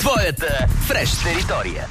твоята фреш територия.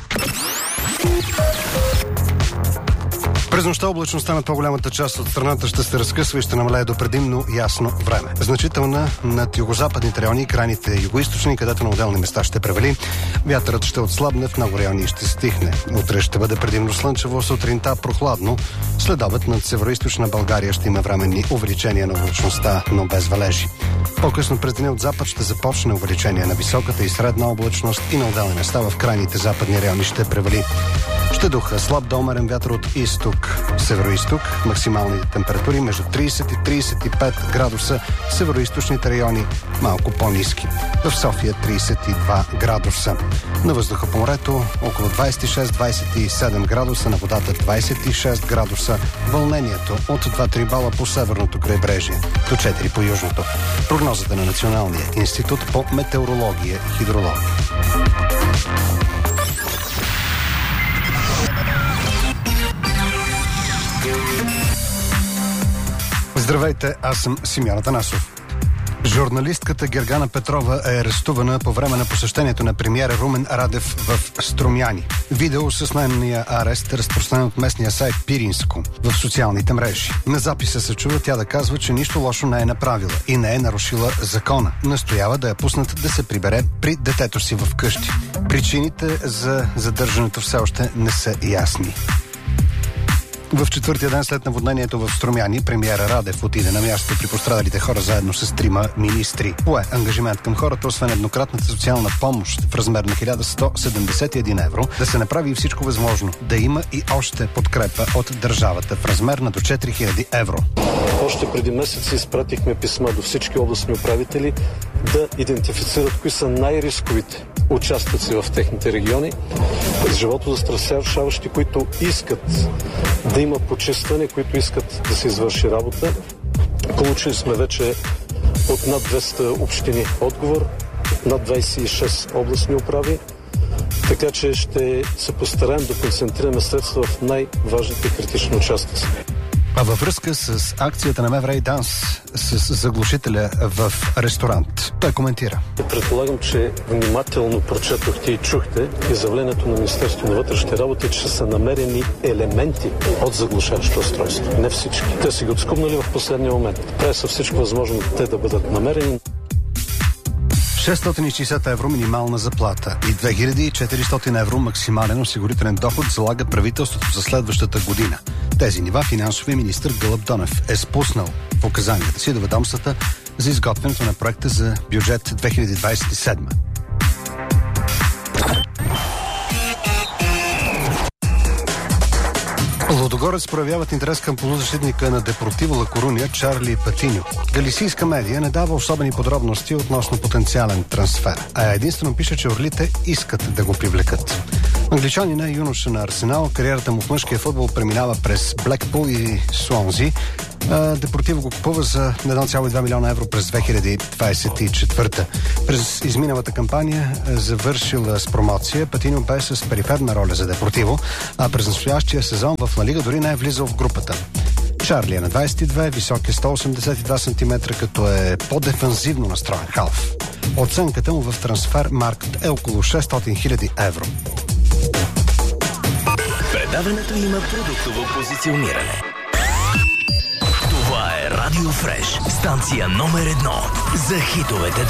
През нощта облачността над по-голямата част от страната ще се разкъсва и ще намалее до предимно ясно време. Значителна над югозападните райони и крайните югоизточни, където на отделни места ще превали. Вятърът ще отслабне, в много райони ще стихне. Утре ще бъде предимно слънчево, сутринта прохладно. След обед над североизточна България ще има временни увеличения на облачността, но без валежи. По-късно през деня от запад ще започне увеличение на високата и средна облачност и на отделни места в крайните западни райони ще превали. Ще духа слаб до умерен вятър от изток, североизток, максималните температури между 30 и 35 градуса, североизточните райони малко по-ниски. В София 32 градуса. На въздуха по морето около 26-27 градуса, на водата 26 градуса. Вълнението от 2-3 бала по северното крайбрежие, до 4 по южното. Прогнозата на Националния институт по метеорология и хидрология. Здравейте, аз съм Симеон Атанасов. Журналистката Гергана Петрова е арестувана по време на посещението на премиера Румен Радев в Струмяни. Видео с нейния арест е разпространен от местния сайт Пиринско в социалните мрежи. На записа се чува тя да казва, че нищо лошо не е направила и не е нарушила закона. Настоява да я пуснат да се прибере при детето си в къщи. Причините за задържането все още не са ясни. В четвъртия ден след наводнението в Струмяни, премиера Радев отиде на място при пострадалите хора заедно с 3 министри. Пое ангажимент към хората, освен еднократната социална помощ в размер на 1171 евро, да се направи всичко възможно, да има и още подкрепа от държавата в размер на до 4000 евро. Още преди месеци изпратихме писма до всички областни управители да идентифицират кои са най-рисковите участъци в техните региони, живото застрашаващи, които искат да има почистване, които искат да се извърши работа. Получили сме вече от над 200 общини отговор, над 26 областни управи, така че ще се постараем да концентрираме средства в най-важните критични участъци. А във връзка с акцията на МВР и ДАНС с заглушителя в ресторант, той коментира. Предполагам, че внимателно прочетохте и чухте изявлението на Министерството на вътрешните работи, че са намерени елементи от заглушаващо устройство. Не всички. Те са ги отскубнали в последния момент. Прави са всичко възможно те да бъдат намерени. 660 евро минимална заплата и 2400 евро максимален осигурителен доход залага правителството за следващата година. Тези нива финансовия министър Гълъб Донев е спуснал в указанията си до ведомствата за изготвянето на проекта за бюджет 2027. Лудогорец проявяват интерес към полузащитника на Депортиво Ла Коруня Чарли Патиньо. Галисийска медия не дава особени подробности относно потенциален трансфер, а единствено пише, че орлите искат да го привлекат. Англичанина е юноша на Арсенал, кариерата му в мъжкия футбол преминава през Блекпул и Суонзи. Депортиво го купува за 1,2 милиона евро през 2024. През изминалата кампания завършила с промоция, Патиньо бе с периферна роля за Депортиво, а през настоящия сезон в Ла Лига дори не е влизал в групата. Чарли е на 22, висок е 182 см, като е по-дефанзивно настроен халф. Оценката му в трансфер-маркт е около 600 000 евро. Предаването има продуктово позициониране. Това е Радио Фреш, станция номер 1 за хитовете.